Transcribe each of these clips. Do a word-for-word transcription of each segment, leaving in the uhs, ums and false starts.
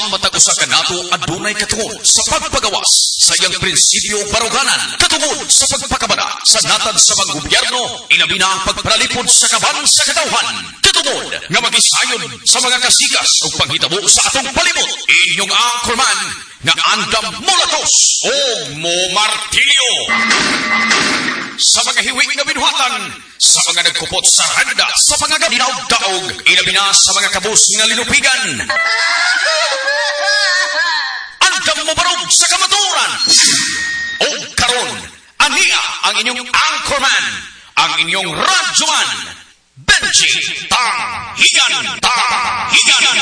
matag usa ka nato adunay katungod sa pagpagawas sa iyang prinsipyo baruganan katungod sa pagpakabada sa natad sa mga gobyerno ilabi na ang pagparalipod sa kaban sa katawhan katungod nga magisayon sa mga kasikas ug panghitabo sa atong palibot. Inyong anchorman nga andam mulatos o mo martilyo sa mga hiwi nga binuhatan sa mga nagkupot sa handa sa mga ganinaw-daog ilabi na sa mga kabus nga linupigan. Andam mo barog sa kamaturan o karon ania ang inyong anchorman, ang inyong radyoman Benji Tanghigan Tanghigan.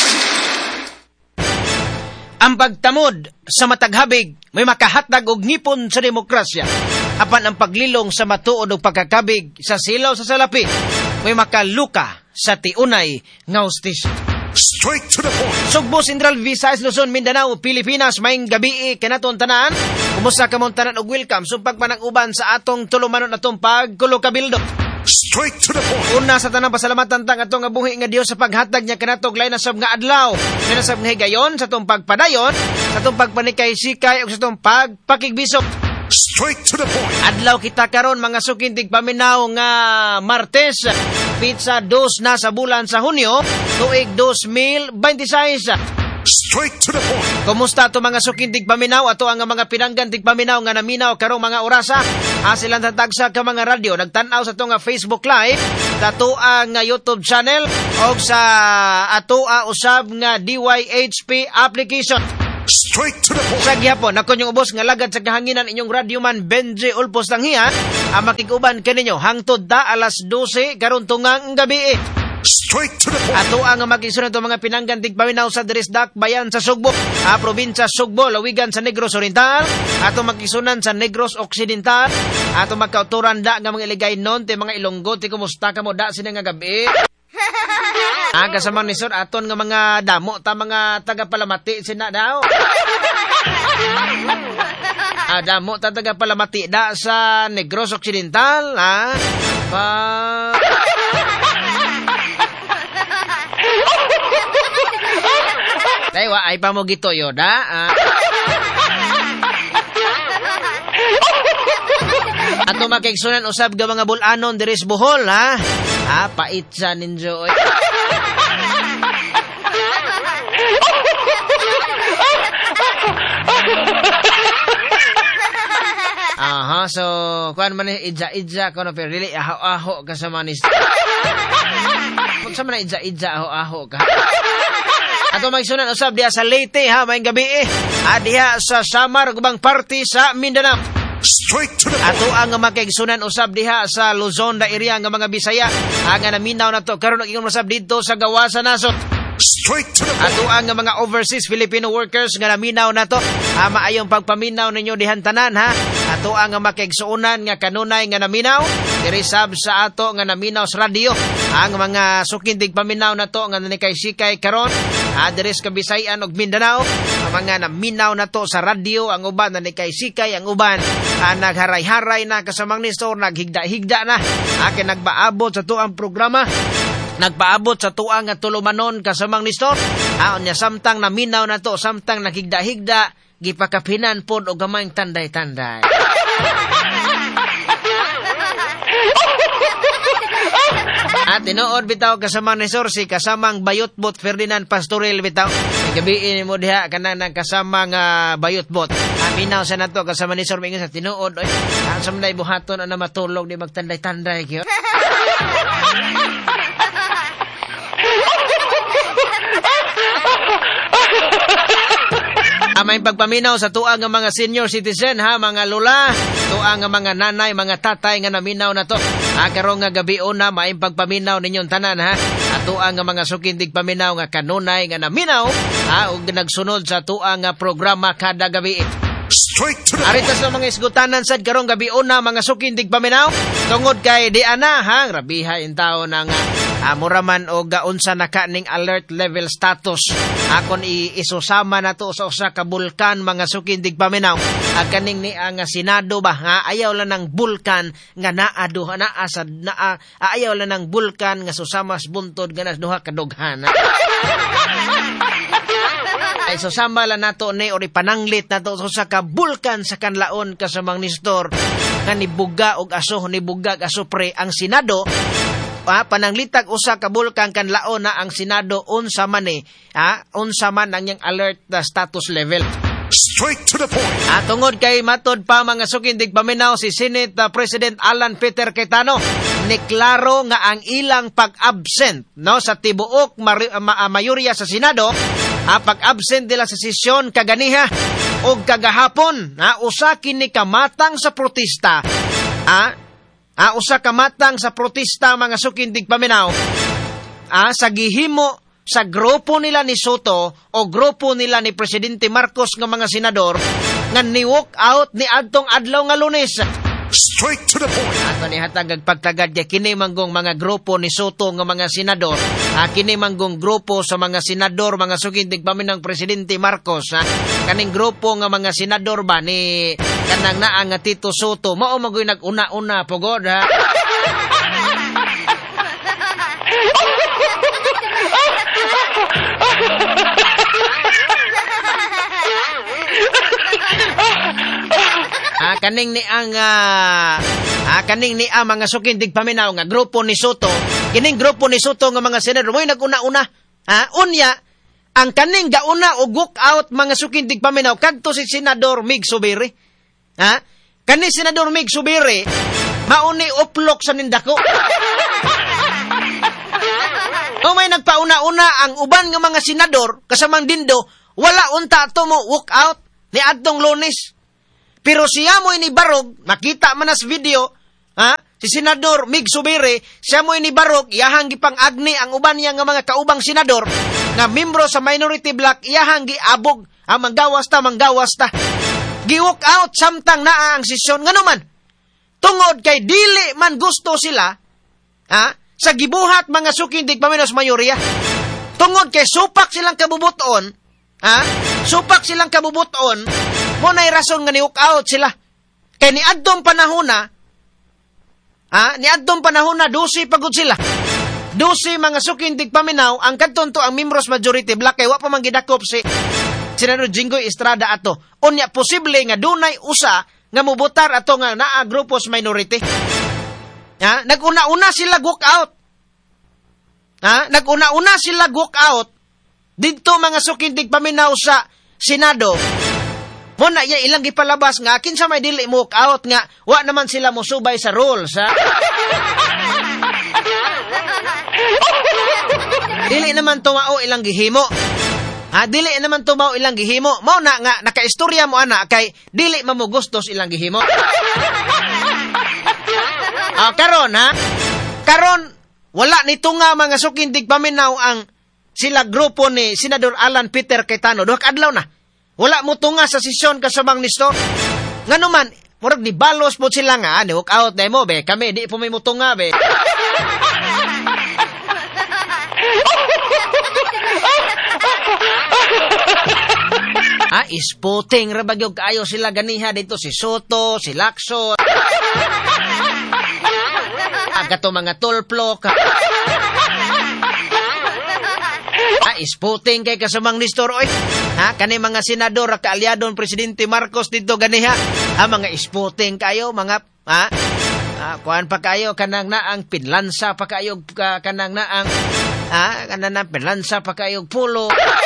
Ang pagtamod sa mataghabig may makahatag og ngipon sa demokrasya. Apan ang paglilong sa matuod og pagkakabig sa silaw sa salapi may makaluka sa tiunay nga hustisya. Straight to the point. Sugbo, Central Visayas, Luzon, Mindanao, Pilipinas, maayong gabi kanaton tanan. Kumusta ka mong tanan og welcome sumpag manag-uban sa atong tulumanon atong pagkulokabildo. Straight to the point. Una sa tanang pasalamatan tang atong nga buhi nga Dios sa paghatag niya kanatog lain nasab nga adlaw. Nga nasab nga higayon sa atong pagpadayon, sa atong pagpanikay-sikay ug sa atong pagpakigbisok. Straight to the point. Adlaw kita karon mga sukintig paminaw nga Martes, pizza dos na sa bulan sa Hunyo, tuig dos mil veintiséis. Straight to the point. Kumusta to mga sukintig paminaw ato ang mga pinanggan tig paminaw nga naminaw karong mga orasa? Asilan tatagsa ka mga radyo nagtan-aw sa to nga Facebook Live, sa to ang YouTube channel o sa ato a usab nga D Y H P application. Straight to the point. Sa gihapon, ako yung ubos nga lagad sa kahanginan inyong radyoman Benji Ulpos Tanghigan, ang makikuban kaninyo hangtod ta alas dose karon tungang gabi. Straight to the point. Ato ang magisunod to mga pinanggan tig paminaw sa Dirisdak bayan sa Sugbo, a probinsya Sugbo, lawigan sa Negros Oriental, ato magisunan sa Negros Occidental, ato magkauturan da nga mga iligay non ti mga Ilonggo ti kumusta ka mo da sina nga gabi. Ah, kasama ni Sir aton nga mga damo ta mga taga-Palamati sina daw. Ah, damo ta taga-Palamati da sa Negros Occidental, ha? Pa Daywa ay pa mo gito yoda. Ah. Ato makigsunan usab ga mga bulanon diris Bohol, ha? Ah, pait sa ninyo. Oy. Aha, so kuan man idja-idja kono pero dili aho-aho ka sa manis. Sa man idja-idja aho-aho ka. Ato magsunan usab diha sa Leyte, ha, maayong gabi eh. Ah, diha sa Samar gubang party sa Mindanao. Straight to the point. Ato ang makigsunan usab diha sa Luzon da area nga mga Bisaya, ang naminaw na to karon og ingon usab dito sa Gawa sa Nasod. Straight to the point. Ato ang mga overseas Filipino workers nga naminaw na to, ha, maayong pagpaminaw ninyo dihan tanan, ha. Ato ang makigsuunan nga kanunay nga naminaw diri sab sa ato nga naminaw sa radyo, ang mga sukindig paminaw na to nga nanikay-sikay karon, ha, diri sa Kabisayan ug Mindanao, ang mga naminaw na to sa radyo, ang uban nanikay-sikay, ang uban ah, nagharay-haray na kasamang nistor, naghigda-higda na, akin nagbaabot sa to ang programa, nagpaabot sa tuang nga tulumanon kasamang nistor, aon niya samtang naminaw na to, samtang naghigda-higda, gipakapinan pod og gamayng tanday-tanday. At tinuod bitaw kasamang nistor si kasamang Bayotbot Ferdinand Pastoril bitaw. Gabi mo diha kanang kasamang uh, Bayotbot. Aminaw sa nato kasama nistor mingon sa tinuod oy. Ang samday buhaton ana matulog di magtanday-tanday kyo. Amay pagpaminaw sa tuang nga mga senior citizen, ha, mga lula, tuang nga mga nanay, mga tatay nga naminaw na to. Ha, karong nga gabi una may pagpaminaw ninyong tanan, ha. At tuang nga mga sukindig paminaw nga kanunay nga naminaw, ha, ug nagsunod sa tuang nga programa kada gabi. Straight to the Aritas ng mga isgutanan sad karong gabi una mga sukindig paminaw tungod kay di ana, ha, rabiha in tao nang uh, muraman o gaunsa na kaning alert level status akon isusama na to sa usa ka bulkan mga sukindig paminaw uh, kaning ni ang uh, Senado ba nga ayaw lang ng bulkan nga naa duha na asad na uh, ayaw lang ng bulkan nga susamas buntod nga nas duha ka dughan. Ay susama la nato ni ori pananglit nato sa ka bulkan sa kanlaon kasamang Nestor nga nibuga og aso nibuga og aso pre ang Senado. Ah, pananglitag usa ka bulkan kanlaon na ang Senado unsa man eh, ah, unsa man ang yang alert na status level. Straight to the point. At tungod kay matod pa mga sukindig paminaw si Senate uh, President Alan Peter Cayetano niklaro nga ang ilang pag-absent no sa tibuok mari, ma, mayorya sa Senado, uh, pag-absent nila sa sesyon kaganiha o kagahapon, uh, usa kini kamatang sa protesta. Ah, uh, uh, usa kamatang sa protesta mga sukindig paminaw. Ah, uh, sa gihimo sa grupo nila ni Soto o grupo nila ni Presidente Marcos nga mga senador nga ni-walk out ni adtong adlaw nga Lunes. Straight to the point. Ato ni hatag pagtagad ya kini manggong mga grupo ni Soto nga mga senador, ha, kini manggong grupo sa mga senador mga sugindig paminang Presidente Marcos, ha, kaning grupo nga mga senador ba ni kanang naa nga Tito Soto mao magoy nag-una-una pugod ha. Ah, kaning ni ang uh, ah, kaning ni ang mga sukindig paminaw nga grupo ni Soto, kining grupo ni Soto nga mga senador moy naguna-una. Ah, unya ang kaning gauna og walk out mga sukindig paminaw kadto si Senador Mig Subiri. Ha? Kani Senador Mig Subiri mauni uplok sa nindako. O may nagpauna-una ang uban nga mga senador kasamang Dindo, wala unta to mo walk out ni adtong Lunes. Pero siya mo inibarog, makita man as video, ha? Si Senador Mig Subiri, siya mo inibarog, iyahang gipang agni ang uban niya nga mga kaubang senador, nga membro sa minority block, iyahang giabog, ang manggawas ta, manggawas ta. Gi-walk out, samtang naa ang sesyon. Nga naman, tungod kay dili man gusto sila, ha? Sa gibuhat mga sukindig paminos mayorya. Tungod kay supak silang kabubuton, ha? Supak silang kabubuton, mo na'y rason nga ni-walk out sila. Kay ni adtong panahon na, ha? Ni adtong panahon na, dusi pagod sila. Dusi mga sukindig paminaw, ang kadton to ang members majority black, kay wa pa man gidakop si Senador Jinggoy Estrada ato. Unya, posible nga dunay usa nga mubutar ato nga naa grupos minority. Ha? Nag-una-una sila walk out. Ha? Nag-una-una sila walk out. Dito mga sukindig paminaw sa Senado. Muna ya ilang gipalabas nga akin sa may dili mo walk out nga wa naman sila musubay sa rules, ha? Dili naman tumao ilang gihimo. Ha, dili naman tumao ilang gihimo. Mao na nga nakaistorya mo ana kay dili mamugustos ilang gihimo. Ah, karon ha. Karon wala nito nga mga sukindig paminaw ang sila grupo ni Senador Alan Peter Cayetano. Duha ka adlaw na. Wala mo tunga sa sesyon kasabang Nestor. Ngano man, murag ni balos po sila nga, ni walk out na mo be. Kami di po may mutunga be. Ah, isputing rabagyog kaayo sila ganiha dito si Soto, si Lacson. Agato mga tulplok. Ah, isputing kay kasamang Nestor oy. Ha, kani mga senador kaalyadon Presidente Marcos dito ganiha. Ah, mga isputing kayo, mga ha. Ah, kuan pa kayo kanang naang pinlansa pa kayo ka, kanang naang ha, kanang naang pinlansa pa kayo pulo.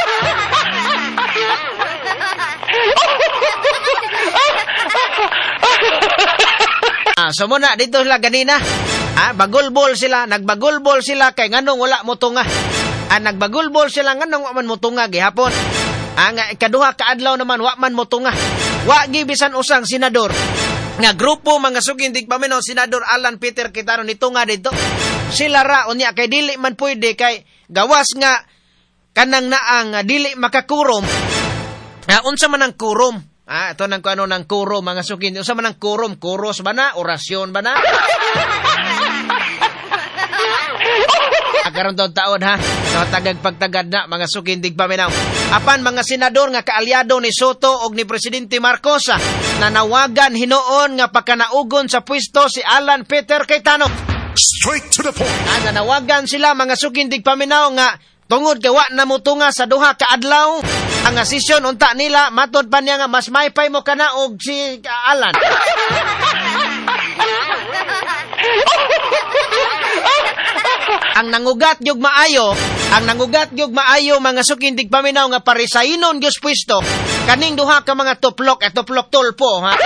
Ah, so muna dito sila ganina. Ah, bagulbol sila, nagbagulbol sila kay nganong wala mo tunga. Ah, nagbagulbol sila nganong wa man mo tunga gihapon. Ah, nga ikaduha ka adlaw naman wa man mo tunga. Wa gibisan usang senador. Nga grupo mga sugindig paminaw Senador Alan Peter Cayetano ni tunga dito. Sila ra unya kay dili man pwede kay gawas nga kanang naang dili makakurom. Ah, unsa man ang kurom? Ah, ito nang ano ng kurom mga sugindig. Unsa man ang kurom? Kuros ba na? Orasyon ba na? Agaron daw taon ha. Tagag pagtagad na mga sukindig paminaw. Apan mga senador nga kaalyado ni Soto og ni Presidente Marcos nanawagan hinuon nga pagkanaugon sa pwesto si Alan Peter Cayetano. Straight to the point. Ah, nanawagan sila mga sukindig paminaw nga Tungod kay wa na mutunga sa duha ka adlaw ang asisyon unta nila matod pa niya nga mas maypay mo kana og si Alan. Ang nangugat gyud maayo, ang nangugat gyud maayo mga sukindig paminaw nga parisainon gyud pwesto kaning duha ka mga tuplok at tuplok tulpo ha.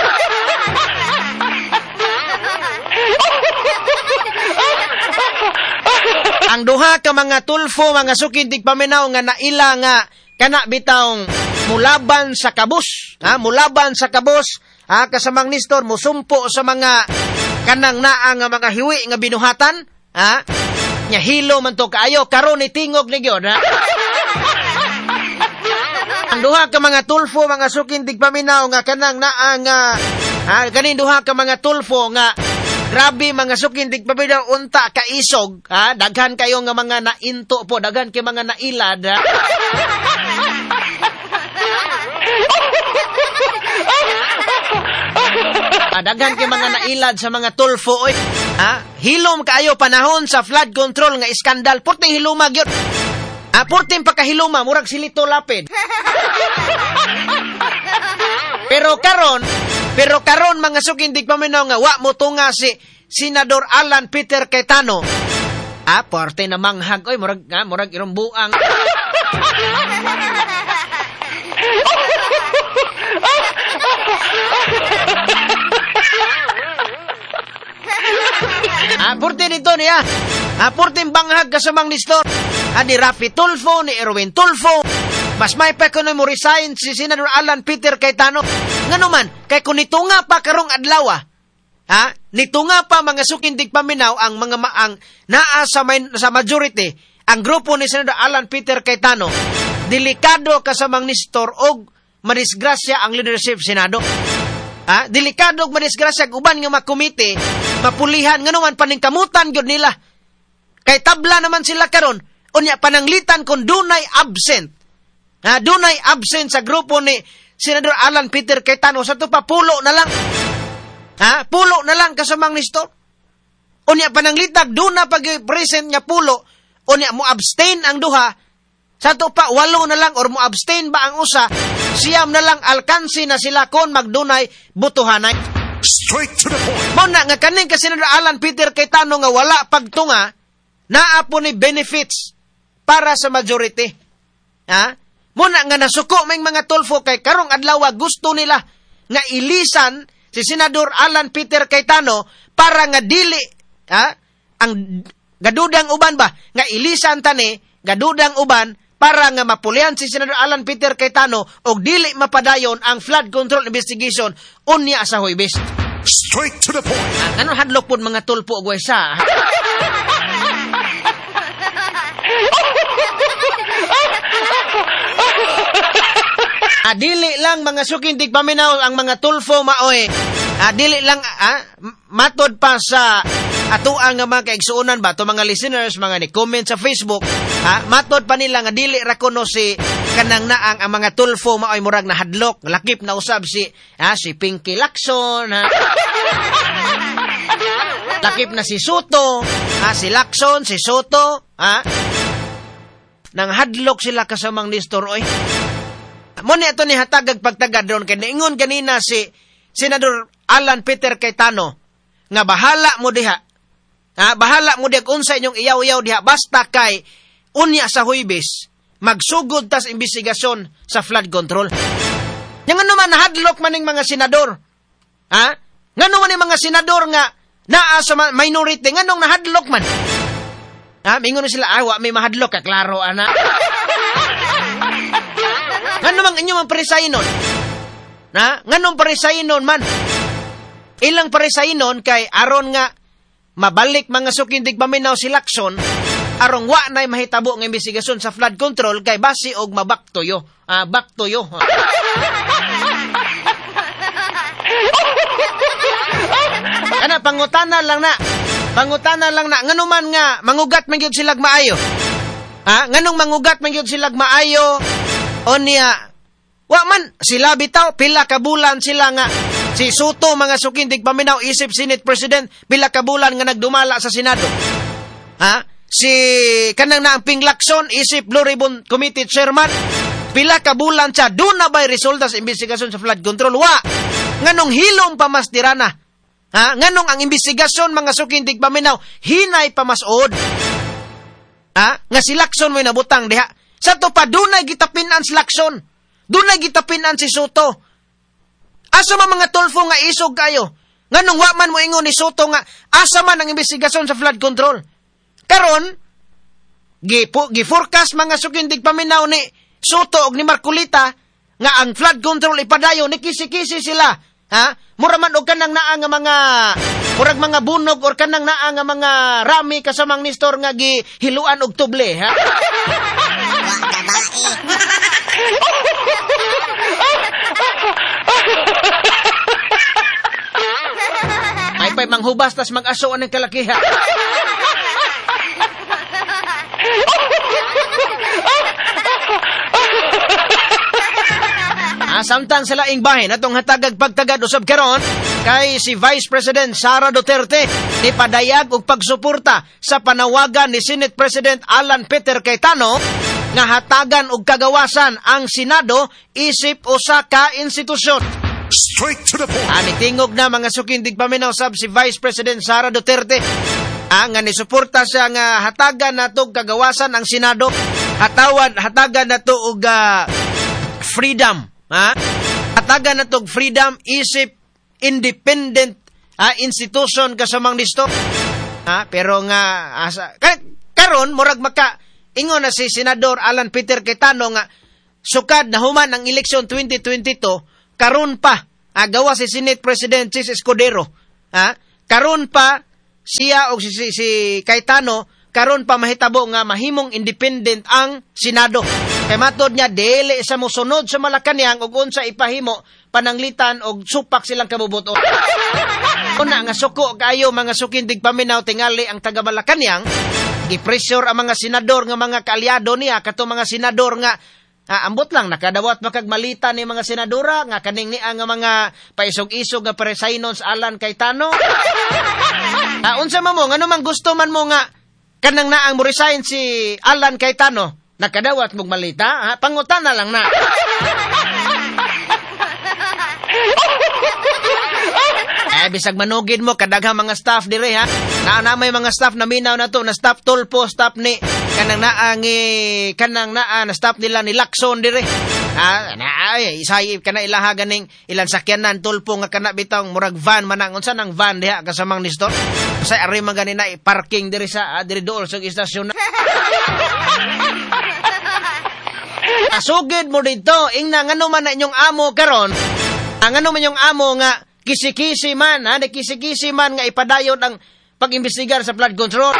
Ang duha ka mga tulfo, mga sukindig paminaw nga naila nga kana bitawng mulaban sa kabus, ha, mulaban sa kabus, ha, kasamang Nestor musumpo sa mga kanang naa nga mga hiwi nga binuhatan, ha? Nya hilo man to kaayo karon ni tingog ni gyud, ha? Ang duha ka mga tulfo, mga sukindig paminaw nga kanang naa nga ha, kaning duha ka mga tulfo nga grabe mga sukindig paminaw unta ka isog, ha? Daghan kayo nga mga nainto po, daghan kay mga nailad, ha? Ah, daghan kay mga nailad sa mga tulfo oy. Ha? Hilom kaayo panahon sa flood control nga iskandal. Purting hiluma gyud. Ah, purting pagkahiluma murag silito lapid. Pero karon, pero karon mga sukindig paminaw nga wa mo tunga si Senador Alan Peter Cayetano. Ah, porte na manghag oy murag nga murag irong buang. Ah, purti dito niya. Ah, purti banghag kasamang Nestor. Ah, ni Rafi Tulfo, ni Erwin Tulfo. Mas may pa kuno mo resign si Senador Alan Peter Cayetano. Ngano man, kay kung nitunga pa karong adlaw, ha? Nitunga pa mga sukindig paminaw ang mga maang naa sa, may, sa majority, ang grupo ni Senador Alan Peter Cayetano, delikado kasamang Nestor og madisgrasya ang leadership Senado. Ha? Delikado og madisgrasya ang uban nga makomite, mapulihan, nga naman paningkamutan gyud nila. Kay tabla naman sila karon, unya pananglitan kung dunay absent. Ha, dunay absent sa grupo ni Senador Alan Peter Cayetano, sa to pa pulo na lang. Ha? Pulo na lang kasamang Nestor. Unya pananglitag duna pag present nga pulo, unya mo abstain ang duha. Sa to pa walo na lang or mo abstain ba ang usa, siyam na lang alkansi na sila kon magdunay butuhanay. Straight to the point. Mo na nga kaning ka Senador Alan Peter Cayetano nga wala pagtunga, naa po ni benefits para sa majority. Ha? Muna nga nasuko may mga tulfo kay karong adlaw gusto nila nga ilisan si Senador Alan Peter Cayetano para nga dili, ha? Ang gadudang uban ba nga ilisan tani gadudang uban para nga mapulian si Senador Alan Peter Cayetano og dili mapadayon ang flood control investigation unya sa Huwebes. Straight to the point. Ah, ano hadlok pud mga tulpo og waysa. Ah, dili lang mga sukindig paminaw ang mga tulfo maoy. Ah, dili lang ah, matod pa sa atuang nga mga kaigsuunan ba to mga listeners, mga ni-comment sa Facebook, ha, matod pa nila nga dili ra kuno si kanang naang ang mga tulfo maoy murag na hadlok, lakip na usab si ha, si Pinky Lacson, ha. Lakip na si Soto, ha, si Lacson, si Soto, ha. Nang hadlok sila kasamang Nestor oy. Mo ni ato ni hatagag pagtagad ron kay niingon kanina si Senador Alan Peter Cayetano nga bahala mo diha. Ha, bahala mo diha unsa inyong iyaw-iyaw diha basta kay unya sa Huwebes magsugod tas investigasyon sa flood control. Yang ano man nahadlok maning mga senador. Ha? Ngano man yung mga senador nga naa sa minority nganong nahadlok man. Ha, mingon sila ay wa may mahadlok ka klaro ana. Ngano mang inyo man parisainon? Na, nganong parisainon man? Ilang parisainon kay aron nga mabalik mga sukindig paminaw si Lacson, aron wa nay mahitabo nga investigasyon sa flood control kay basi og mabaktoyo. Ah, baktoyo. Ana pangutana lang na. Pangutana lang na ngano man nga mangugat man gyud sila maayo. Ha, nganong mangugat man gyud sila maayo? O niya, wa man, sila bitaw, pila ka bulan sila nga, si Soto, mga sukindig paminaw, isip Senate President, pila ka bulan nga nagdumala sa Senado. Ha? si kanang naang Ping Lacson isip Blue Ribbon Committee chairman, pila ka bulan siya, doon na ba'y resulta sa investigasyon sa flood control? Wa! Nganong hilom pa mas tirana? Ha? Nganong ang investigasyon mga sukintig paminaw, hinay pa mas od? Ha? Nga si Lacson mo'y nabutang diha. Sa to pa, doon na gitapinan si Lacson. Doon na gitapinan si Soto. Asa man mga tolfo nga isog kayo? Nganong wa man mo ingon ni Soto nga, asa man ang investigasyon sa flood control? Karon, gipo, gi-forecast mga sukindig paminaw ni Soto og ni Marcolita nga ang flood control ipadayo, ni kisi-kisi sila. Ha? Mura man og kanang naa nga mga murag mga bunog or kanang naa nga mga rami kasamang Nestor nga gihiluan og tuble, ha? Ay pa'y manghubas tas mag-aso ang kalakiha. Ah, samtang sa laing bahin atong hatagag pagtagad usab karon kay si Vice President Sara Duterte ni padayag og pagsuporta sa panawagan ni Senate President Alan Peter Cayetano nga hatagan og kagawasan ang Senado isip usa ka institusyon. Straight to the point. Ani tingog na mga sukindig paminaw sab si Vice President Sara Duterte ang nga ni suporta siya nga hatagan nato kagawasan ang Senado, hatawan hatagan nato og uh, freedom. Ha? Hatagan na tog freedom isip independent ha, institution kasamang disto. Ha? Pero nga asa kar- karon murag maka ingon na si Senador Alan Peter Cayetano nga sukad na human ang eleksyon twenty twenty-two karon pa agawa si Senate President Chis Escudero. Ha? Karon pa siya o si, si, si Cayetano karon pa mahitabo nga mahimong independent ang Senado. Kay matod niya dili sa mosunod sa Malacañang ug unsa ipahimo pananglitan og supak silang kabubuton. Una nga suko kayo mga sukindig paminaw tingali ang taga Malacañang, gi-pressure ang mga senador nga mga kaalyado niya kato mga senador nga ah, ambot lang nakadawat makag malita ni mga senadora nga kaning niya nga mga paisog-isog nga presaynon sa Alan Cayetano. Ah, unsa man mo ngano man gusto man mo nga kanang naang mo resign si Alan Cayetano, nakadawat mong malita, ha? Pangutan na lang na. Eh, bisag manugid mo, kadaghang mga staff dire, ha? Na, na may mga staff na minaw na to, na staff Tulpo, staff ni, kanang naang, eh, kanang naa, na staff nila ni Lacson dire. Ha? Na, ay, isay, kana ilaha ganing, ilan sakyanan, Tulpo nga kana bitang, murag van, manang, unsa nang van diha, kasamang Nestor? Say, ari man ganina, eh, parking dire sa, ah, dire dool sa istasyon na. Asugid mo dito, ingna, ngano man na inyong amo karon, ang ano man yung amo nga, kisi-kisi man, ha, kisi-kisi man nga ipadayon ang pag-imbestigar sa flood control.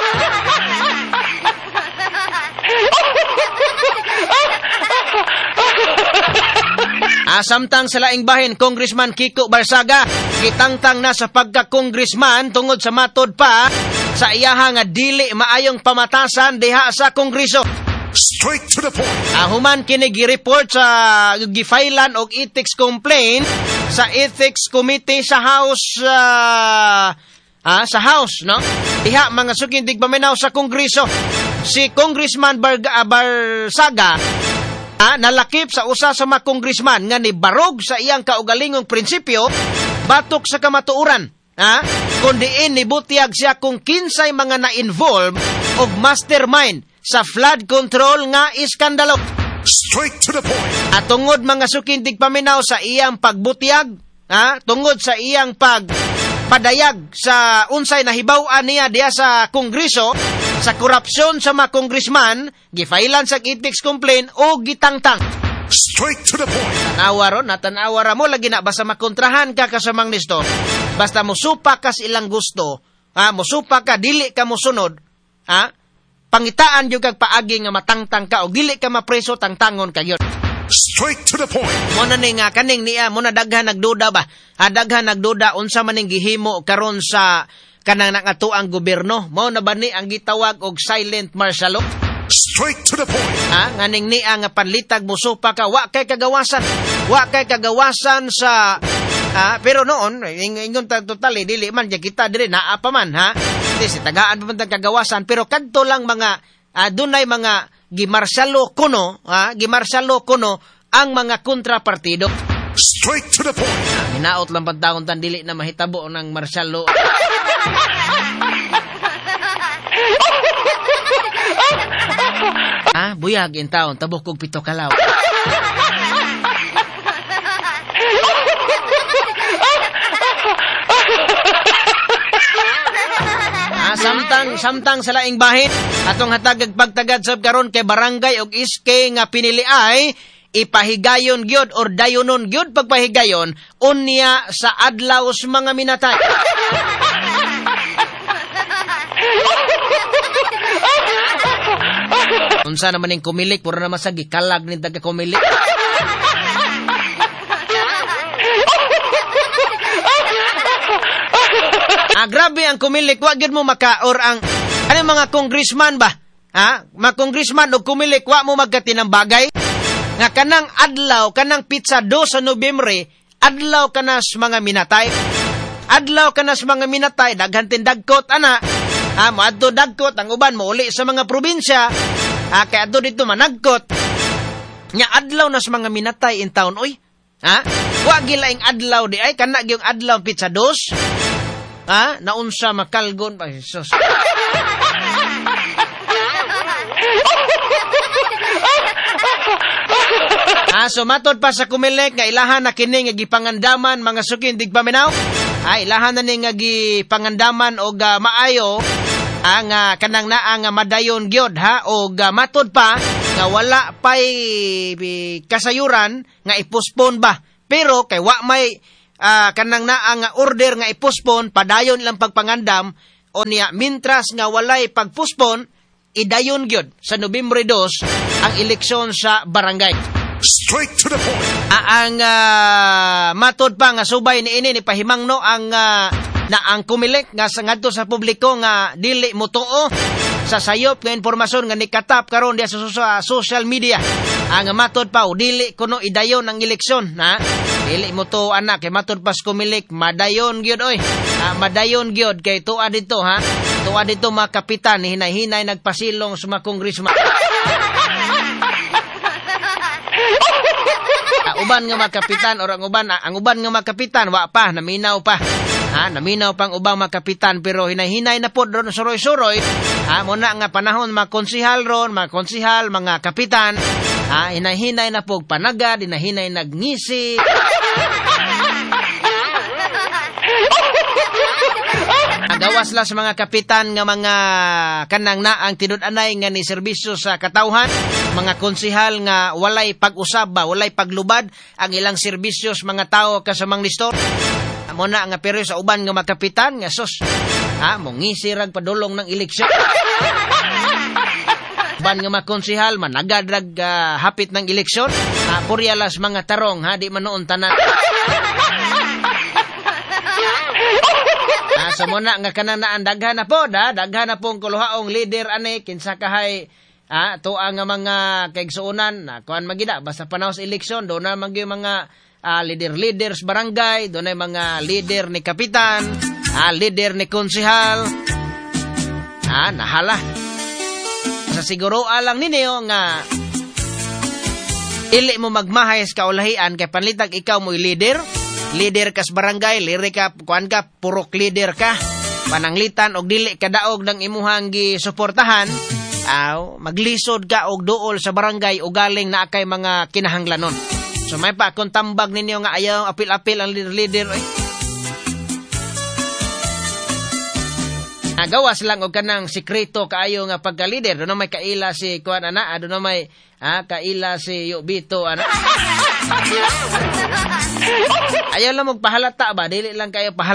Ah, samtang sa laing bahin, Congressman Kiko Barsaga, gitangtang na sa pagka-congressman tungod sa matod pa sa iyaha nga dili maayong pamatasan diha sa Kongreso. Straight to the point. Ahuman kini gi-report sa gifailan og ethics complaint sa Ethics Committee sa House uh, ah, sa House, no? Diha mga sukindig paminaw sa Kongreso. Si Congressman Barga, Barsaga ah, nalakip sa usa sa mga congressman nga ni barog sa iyang kaugalingong prinsipyo batok sa kamatuoran. Ha? Kundi inibutiyag siya kung kinsay mga na-involve og mastermind sa flood control nga iskandalo. Straight to the point. At tungod mga sukindig paminaw sa iyang pagbutiyag, ha? Tungod sa iyang pagpadayag sa unsay nahibaw-an niya diya sa Kongreso, sa korupsyon sa mga congressman, gifailan sa ethics complaint o gitangtang. Straight to the point. Tanawa ron, natanawa ra mo, lagi na basta makontrahan ka kasamang Nestor. Basta musupa ka sa ilang gusto, ha? Musupa ka, dili ka musunod, ha? Pangitaan yung kag paagi nga matangtang ka o dili ka mapreso tangtangon kayo. Straight to the point. Muna ni nga kaning niya, muna daghan nagduda ba? Ha, daghan nagduda, unsa maning gihimo karon sa kanang nangatuang gobyerno. Mao na ba ni ang gitawag og silent martial law? Straight to the point. Ha, nganing niya nga panlitag musupa ka, wa kay kagawasan. Wa kay kagawasan sa... Ha, pero noon, ingon ta totally, dili man, kita dire, naa pa man, ha? si tagaan pa man tag kagawasan pero kadto lang mga uh, dunay mga gimarsyalo kuno, ha, gimarsyalo kuno ang mga kontrapartido. Straight to the point. Hinaot lang pagtaon tan dili na mahitabo ng marsyalo. Ah, buyag in taon tabok kog pito kalaw. Ah, samtang samtang sa laing bahin atong hatag pagtagad sab karon kay barangay og iske nga pinili ay ipahigayon gyud or dayonon gyud pagpahigayon unya sa adlaw sa mga minatay. Unsa naman ning kumilik puro na masagi kalag ning taga kumilik. Ah, grabe ang kumilik. Wa gyud mo maka or ang ano mga congressman ba? Ha? Mga congressman o kumilik wa mo magkatinang bagay nga kanang adlaw kanang pizza do sa Nobyembre adlaw kanas mga minatay. Adlaw kanas mga minatay daghan tin dagkot ana. Ah, moadto dagkot ang uban mo uli sa mga probinsya. Ah, kay adto dito managkot. Nya adlaw nas mga minatay in town oy. Ha? Wa gilaing adlaw di ay kana gyung adlaw pizza dos. Ha? Naunsa makalgon pa Jesus. Ah, so matod pa sa kumilik nga ilahan na kini nga gipangandaman mga sukin digpaminaw. Ah, ilahan na ni nga gipangandaman og uh, maayo ang uh, kanang naa nga madayon gyud ha og uh, matod pa nga wala pay kasayuran nga ipospon ba. Pero kay wa may Uh, kanang naa nga order nga ipospon padayon lang pagpangandam o niya mintras nga walay pagpospon idayon gyud sa Nobyembre dos ang eleksyon sa barangay. Straight to the point. Uh, ang uh, matod pa nga subay ni ini ni pahimangno ang uh, na ang kumilik nga sa ngadto sa publiko nga dili mo tuo sa sayop nga impormasyon nga nikatap karon diya sa, sa social media. Ang matod pa dili kuno idayon ang eleksyon na dili mo to anak kay matod pas kumilik madayon gyud oy. Ah, madayon gyud kay tuwa dito ha. Tuwa dito mga kapitan hinay-hinay nagpasilong sa mga kongresman. Ah, uban nga mga kapitan or ang uban ah, ang uban nga mga kapitan wa pa naminaw pa. Ha, naminaw pang ubang mga kapitan pero hinay-hinay na po ron suroy-suroy. Ha, muna nga panahon mga konsihal ron, mga konsihal, mga kapitan. Ha, hinay-hinay na po panagad, hinay-hinay nagngisi. Gawas la sa mga kapitan nga mga kanang na ang tinud-anay nga ni serbisyo sa katawhan, mga konsihal nga walay pag-usab ba, walay paglubad ang ilang serbisyo sa mga tao kasamang listor. Mo na nga pero sa uban nga mga kapitan nga sus. Ha, mong ngisirag padulong ng eleksyon. Uban nga mga konsihal managadrag uh, hapit ng eleksyon. Ha, puryalas mga tarong ha di man noon tanan. Ah, sa muna nga kananaan daghan na po da, daghan na pong kuluhaong leader ani kinsa kahay ah tuwa nga mga kaigsuonan na kuan magida basta panahon sa eleksyon do na magyo mga ah, leader-leaders barangay, do na mga leader ni kapitan, ah leader ni konsehal. Ah, nahala. Sa siguro alang ninyo nga ili mo magmahay sa kaulahian kay panlitag ikaw mo'y leader. Leader ka sa barangay, liri ka, kuan ka, purok leader ka. Pananglitan og dili ka daog ng imuhang gisuportahan, aw, maglisod ka og duol sa barangay o galing na kay mga kinahanglanon. So may pa kung tambag ninyo nga ayaw apil-apil ang leader-leader eh. Nagawas lang og kanang sikreto kaayo nga pagka-leader. Doon na may kaila si kuan ana, doon na may ah, kaila si Yobito ana. Ayaw lang magpahalata ba? Dili lang kayo pahalata.